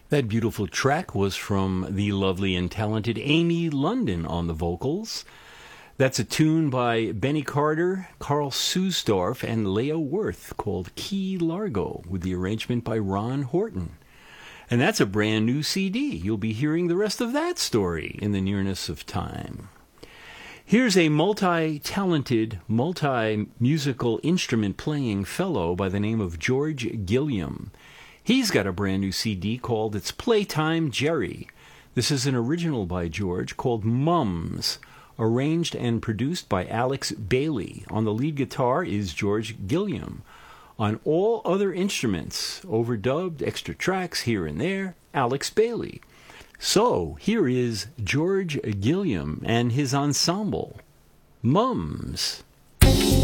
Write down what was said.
That beautiful track was from the lovely and talented Amy London on the vocals. That's a tune by Benny Carter, Carl Susdorf, and Leo Worth called Key Largo, with the arrangement by Ron Horton. And that's a brand new CD. You'll be hearing the rest of that story in the nearness of time. Here's a multi-talented, multi-musical instrument-playing fellow by the name of George Gilliam. He's got a brand new CD called It's Playtime Jerry. This is an original by George called Mums, arranged and produced by Alex Bailey. On the lead guitar is George Gilliam. On all other instruments, overdubbed, extra tracks here and there, Alex Bailey. So here is George Gilliam and his ensemble, Mums.